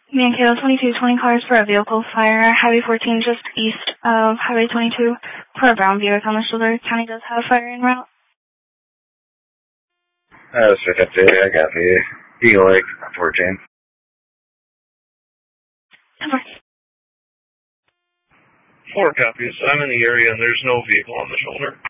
Mankato 2220 cars for a vehicle fire. Highway 14 just east of Highway 22 for a brown Buick on the shoulder. County does have fire en route. Sir Deputy, I got the Eagle Lake 14. 4 copies. I'm in the area and there's no vehicle on the shoulder.